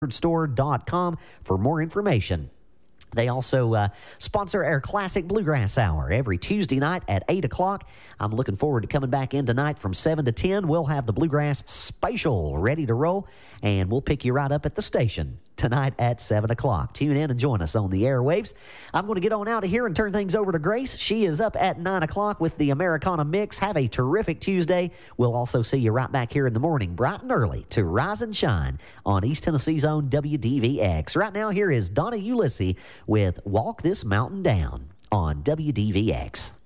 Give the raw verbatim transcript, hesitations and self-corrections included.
store dot com for more information. They also uh, sponsor our Classic Bluegrass Hour every Tuesday night at eight o'clock. I'm looking forward to coming back in tonight from seven to ten. We'll have the Bluegrass Special ready to roll, and we'll pick you right up at the station tonight at seven o'clock. Tune in and join us on the airwaves. I'm going to get on out of here and turn things over to Grace. She is up at nine o'clock with the Americana Mix. Have a terrific Tuesday. We'll also see you right back here in the morning, bright and early, to Rise and Shine on East Tennessee's own W D V X. Right now, here is Donna Ulysses with Walk This Mountain Down on W D V X.